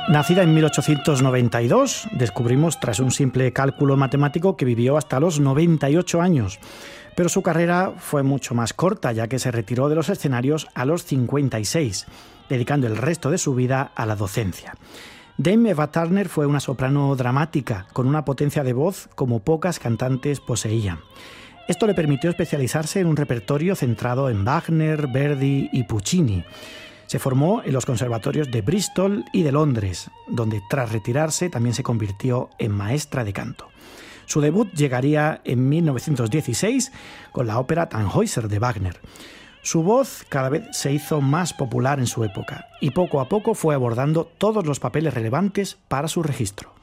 Nacida en 1892, descubrimos tras un simple cálculo matemático que vivió hasta los 98 años. Pero su carrera fue mucho más corta, ya que se retiró de los escenarios a los 56, dedicando el resto de su vida a la docencia. Dame Eva Turner fue una soprano dramática, con una potencia de voz como pocas cantantes poseían. Esto le permitió especializarse en un repertorio centrado en Wagner, Verdi y Puccini. Se formó en los conservatorios de Bristol y de Londres, donde tras retirarse también se convirtió en maestra de canto. Su debut llegaría en 1916 con la ópera Tannhäuser de Wagner. Su voz cada vez se hizo más popular en su época y poco a poco fue abordando todos los papeles relevantes para su registro.